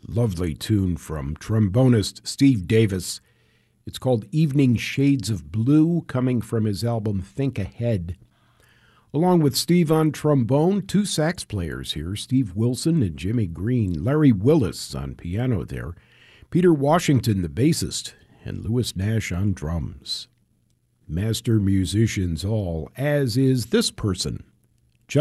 Lovely tune from trombonist Steve Davis. It's called Evening Shades of Blue, coming from his album Think Ahead. Along with Steve on trombone, two sax players here, Steve Wilson and Jimmy Green. Larry Willis on piano there. Peter Washington, the bassist, and Louis Nash on drums. Master musicians all, as is this person.